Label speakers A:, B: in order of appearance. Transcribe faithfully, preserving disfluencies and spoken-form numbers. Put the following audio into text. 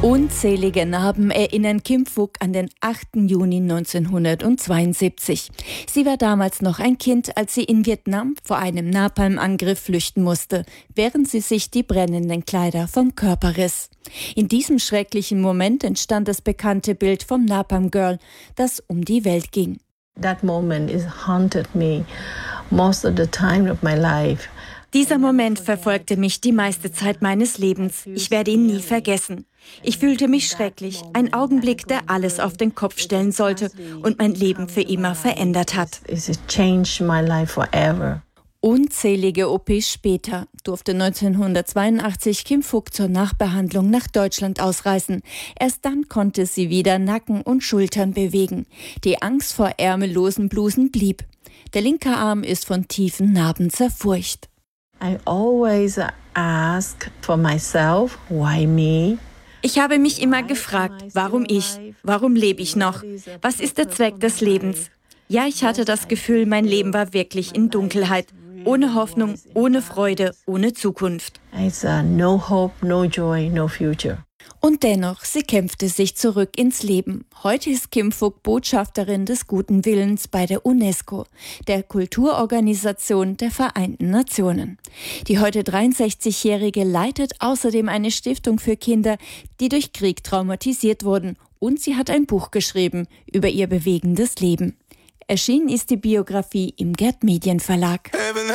A: Unzählige Narben erinnern Kim Phuc an den achten Juni neunzehnhundertzweiundsiebzig. Sie war damals noch ein Kind, als sie in Vietnam vor einem Napalmangriff flüchten musste, während sie sich die brennenden Kleider vom Körper riss. In diesem schrecklichen Moment entstand das bekannte Bild vom Napalm Girl, das um die Welt ging.
B: That moment is haunted me most of the time of my life.
A: Dieser Moment verfolgte mich die meiste Zeit meines Lebens. Ich werde ihn nie vergessen. Ich fühlte mich schrecklich. Ein Augenblick, der alles auf den Kopf stellen sollte und mein Leben für immer verändert hat. Unzählige O Ps später durfte neunzehnhundertzweiundachtzig Kim Phuc zur Nachbehandlung nach Deutschland ausreisen. Erst dann konnte sie wieder Nacken und Schultern bewegen. Die Angst vor ärmellosen Blusen blieb. Der linke Arm ist von tiefen Narben zerfurcht.
B: I always ask for myself, why me?
A: Ich habe mich immer gefragt, warum ich? Warum lebe ich noch? Was ist der Zweck des Lebens? Ja, ich hatte das Gefühl, mein Leben war wirklich in Dunkelheit. Ohne Hoffnung, ohne Freude, ohne Zukunft.
B: It's uh, no hope, no joy, no future.
A: Und dennoch, sie kämpfte sich zurück ins Leben. Heute ist Kim Phuc Botschafterin des guten Willens bei der UNESCO, der Kulturorganisation der Vereinten Nationen. Die heute dreiundsechzigjährige leitet außerdem eine Stiftung für Kinder, die durch Krieg traumatisiert wurden. Und sie hat ein Buch geschrieben über ihr bewegendes Leben. Erschienen ist die Biografie im Gerd Medienverlag.